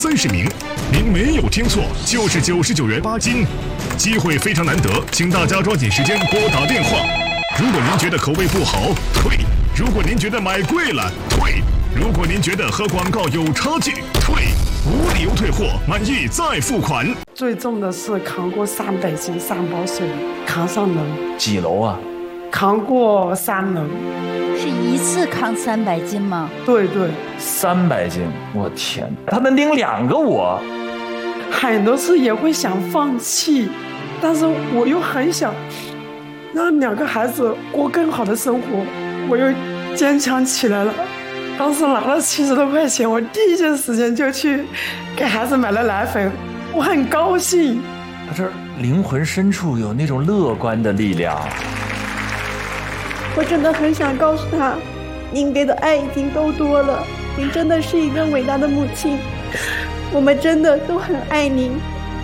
30名，您没有听错，就是99元8斤，机会非常难得，请大家抓紧时间拨打电话。如果您觉得口味不好，退；如果您觉得买贵了，退；如果您觉得和广告有差距，退，无理由退货，满意再付款。 最重的是扛过300斤3包水，扛上楼。 几楼啊？ 扛过3楼。 是一次扛300斤吗？ 对对 ，300斤，我天，他能领2个我。 很多次也会想放弃，但是我又很想让2个孩子过更好的生活，我又坚强起来了。当时拿了70多块钱，我第一件时间就去给孩子买了奶粉，我很高兴。 他这灵魂深处有那种乐观的力量。 我真的很想告诉他，您给的爱已经够多了，您真的是一个伟大的母亲，我们真的都很爱您。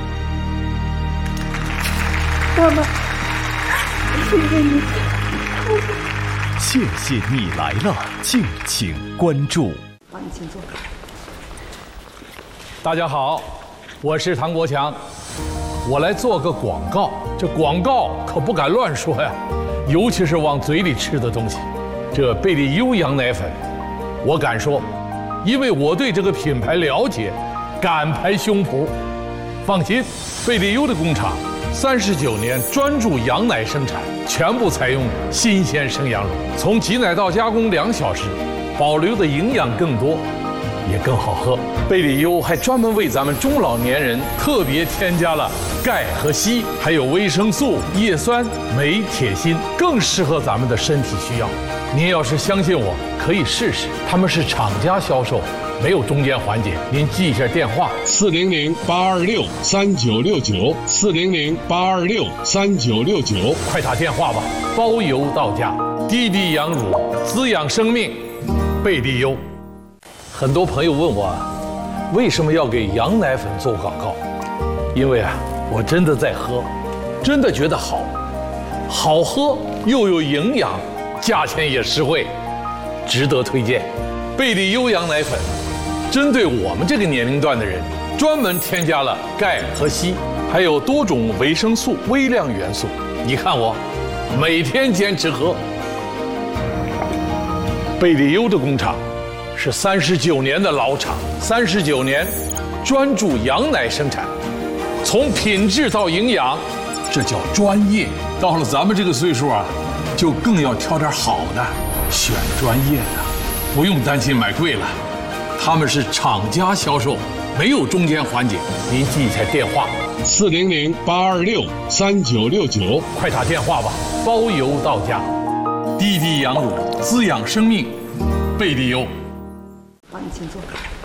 爸爸，谢谢你。 谢谢你来了，敬请关注。 好，你请坐。 大家好，我是唐国强，我来做个广告，这广告可不敢乱说呀。尤其是往嘴里吃的东西，这贝利优羊奶粉，我敢说，因为我对这个品牌了解，敢拍胸脯。放心，贝利优的工厂39年专注羊奶生产，全部采用新鲜生羊乳，从挤奶到加工2小时，保留的营养更多，也更好喝。贝利优还专门为咱们中老年人特别添加了钙和硒，还有维生素、叶酸、镁、铁、锌，更适合咱们的身体需要。您要是相信我，可以试试。他们是厂家销售，没有中间环节。您记一下电话：400-826-3969，400-826-3969，快打电话吧，包邮到家。滴滴羊乳，滋养生命，贝利优。很多朋友问我，为什么要给羊奶粉做广告？因为我真的在喝，真的觉得好喝又有营养，价钱也实惠，值得推荐。贝利优羊奶粉针对我们这个年龄段的人，专门添加了钙和硒，还有多种维生素、微量元素。你看我每天坚持喝。贝利优的工厂是39年的老厂，39年专注羊奶生产，从品质到营养，这叫专业。到了咱们这个岁数就更要挑点好的，选专业的，不用担心买贵了。他们是厂家销售，没有中间环节。您记一下电话：400-826-3969，快打电话吧，包邮到家。滴滴羊乳，滋养生命，贝利优。 好，你请坐。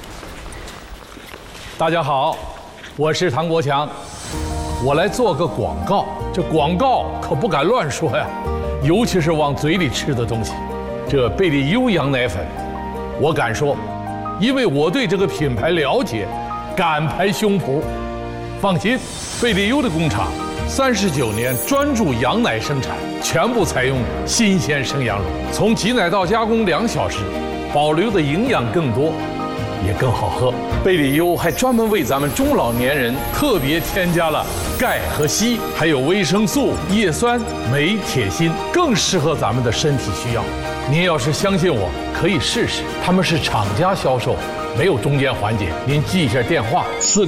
大家好，我是唐国强，我来做个广告，这广告可不敢乱说呀，尤其是往嘴里吃的东西。这贝利优羊奶粉，我敢说，因为我对这个品牌了解，敢拍胸脯。放心，贝利优的工厂39年专注羊奶生产，全部采用新鲜生羊乳，从挤奶到加工2小时，保留的营养更多，也更好喝。贝利优还专门为咱们中老年人特别添加了钙和硒，还有维生素、叶酸、镁、铁、锌，更适合咱们的身体需要。您要是相信我，可以试试。他们是厂家销售，没有中间环节。您记一下电话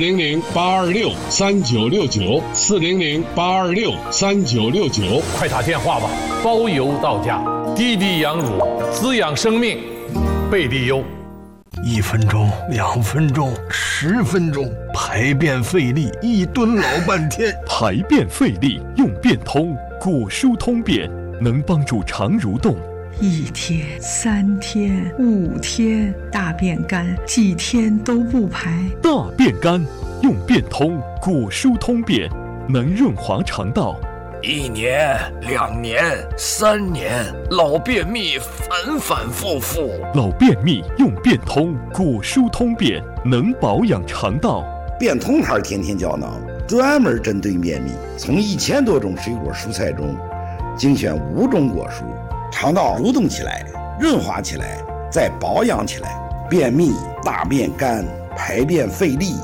：400-826-3969，400-826-3969，快打电话吧，包邮到家。滴滴羊乳，滋养生命，贝利优。 1分钟、2分钟、10分钟，排便费力，1吨老半天。排便费力用便通，果蔬通便，能帮助肠蠕动。 1天、3天、5天，大便干，几天都不排。 大便干用便通，果蔬通便，能润滑肠道。 1年、2年、3年，老便秘反反复复。 老便秘用便通，果蔬通便，能保养肠道。 便通牌天天胶囊专门针对便秘，从1000多种水果蔬菜中精选5种果蔬，肠道蠕动起来，润滑起来，再保养起来。便秘、大便干、 排便费力